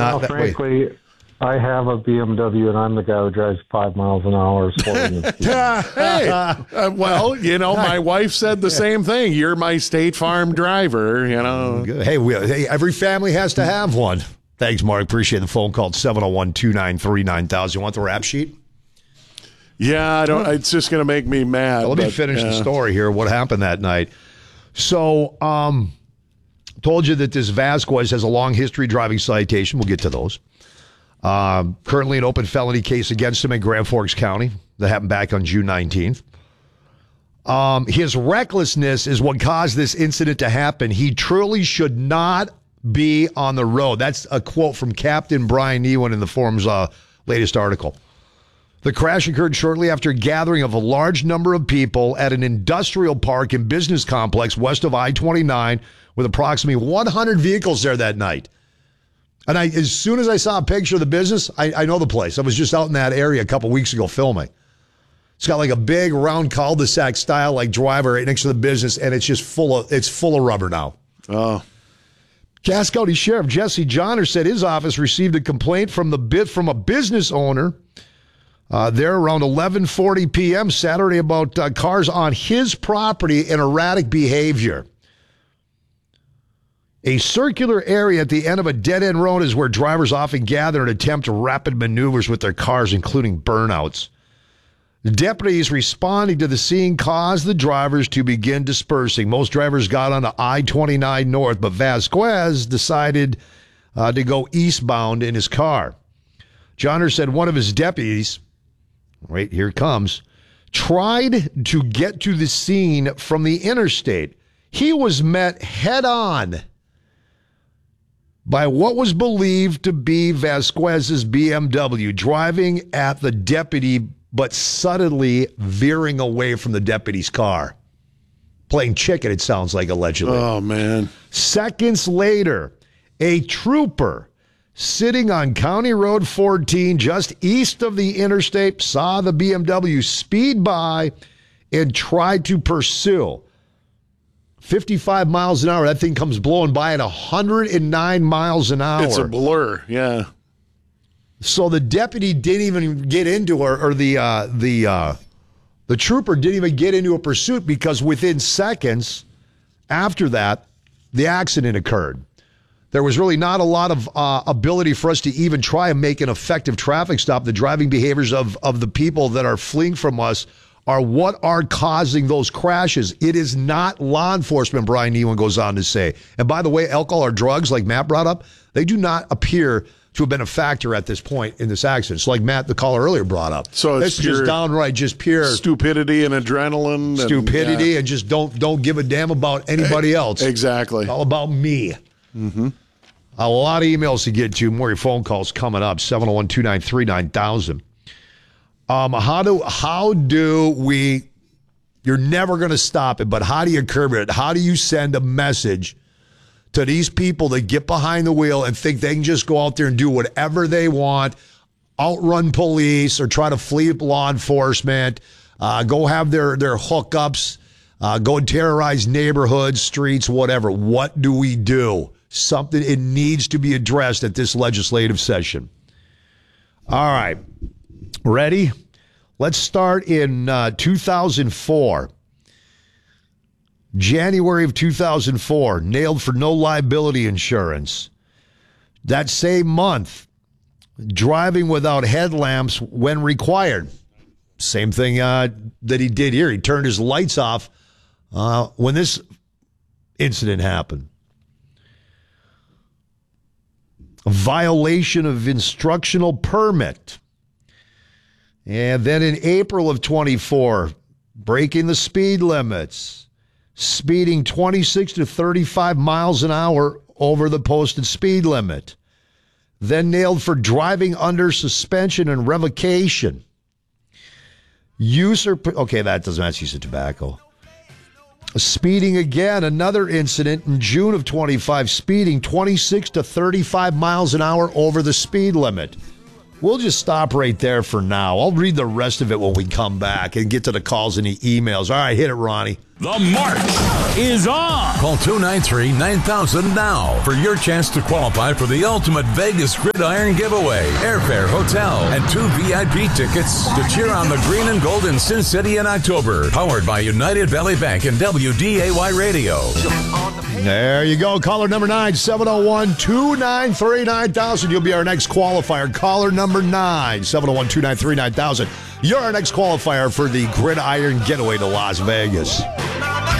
not that way. Frankly, I have a BMW, and I'm the guy who drives 5 miles an hour. Hey, well, my wife said the same thing. You're my State Farm driver, Good. Hey, every family has to have one. Thanks, Mark. Appreciate the phone call. 701-293-9000. You want the rap sheet? Yeah, I don't. It's just going to make me mad. Let me finish the story here. What happened that night? So, told you that this Vasquez has a long history driving citation. We'll get to those. Currently an open felony case against him in Grand Forks County. That happened back on June 19th. His recklessness is what caused this incident to happen. He truly should not be on the road. That's a quote from Captain Brian Newen in the forum's latest article. The crash occurred shortly after a gathering of a large number of people at an industrial park and business complex west of I-29 with approximately 100 vehicles there that night. And as soon as I saw a picture of the business, I know the place. I was just out in that area a couple weeks ago filming. It's got like a big round cul-de-sac style like driveway right next to the business, and it's just full of rubber now. Oh. Cass County Sheriff Jesse Johnner said his office received a complaint from a business owner there around 11:40 p.m. Saturday about cars on his property and erratic behavior. A circular area at the end of a dead-end road is where drivers often gather and attempt rapid maneuvers with their cars, including burnouts. The deputies responding to the scene caused the drivers to begin dispersing. Most drivers got onto I-29 North, but Vasquez decided to go eastbound in his car. Johnner said one of his deputies, right here it comes, tried to get to the scene from the interstate. He was met head-on by what was believed to be Vasquez's BMW, driving at the deputy but suddenly veering away from the deputy's car. Playing chicken, it sounds like, allegedly. Oh, man. Seconds later, a trooper sitting on County Road 14 just east of the interstate saw the BMW speed by and tried to pursue. 55 miles an hour. That thing comes blowing by at 109 miles an hour. It's a blur, yeah. So the deputy didn't even get into her, or the trooper didn't even get into a pursuit because within seconds after that, the accident occurred. There was really not a lot of ability for us to even try and make an effective traffic stop. The driving behaviors of the people that are fleeing from us are what are causing those crashes. It is not law enforcement, Brian Newen goes on to say. And by the way, alcohol or drugs, like Matt brought up, they do not appear to have been a factor at this point in this accident. It's like Matt, the caller earlier, brought up. So it's just downright just pure stupidity and adrenaline. Stupidity and just don't give a damn about anybody else. Exactly. It's all about me. Mm-hmm. A lot of emails to get to. More your phone calls coming up. 701-293-9000. How do we, you're never going to stop it, but how do you curb it? How do you send a message to these people that get behind the wheel and think they can just go out there and do whatever they want, outrun police or try to flee law enforcement, go have their hookups, go terrorize neighborhoods, streets, whatever? What do we do? Something, it needs to be addressed at this legislative session. All right. Ready? Let's start in 2004. January of 2004, nailed for no liability insurance. That same month, driving without headlamps when required. Same thing that he did here. He turned his lights off when this incident happened. A violation of instructional permit. And then in April of 24, breaking the speed limits, speeding 26 to 35 miles an hour over the posted speed limit. Then nailed for driving under suspension and revocation. Okay, that doesn't match use of tobacco. Speeding again, another incident in June of 25, speeding 26 to 35 miles an hour over the speed limit. We'll just stop right there for now. I'll read the rest of it when we come back and get to the calls and the emails. All right, hit it, Ronnie. The march is on. Call 293-9000 now for your chance to qualify for the ultimate Vegas Gridiron giveaway. Airfare, hotel, and 2 VIP tickets to cheer on the green and gold in Sin City in October. Powered by United Valley Bank and WDAY Radio. There you go. Caller number 9, 701-293-9000. You'll be our next qualifier. Caller number 9, 701-293-9000. You're our next qualifier for the Gridiron Getaway to Las Vegas.